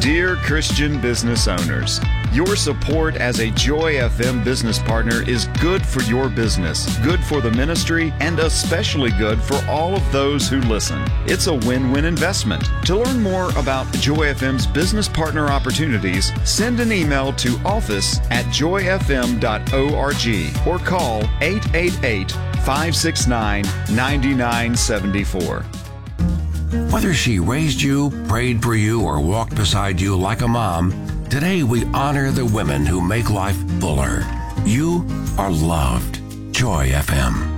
Dear Christian business owners, your support as a Joy FM business partner is good for your business, good for the ministry, and especially good for all of those who listen. It's a win-win investment. To learn more about Joy FM's business partner opportunities, send an email to office@joyfm.org or call 888-569-9974. Whether she raised you, prayed for you, or walked beside you like a mom, today we honor the women who make life fuller. You are loved. Joy FM.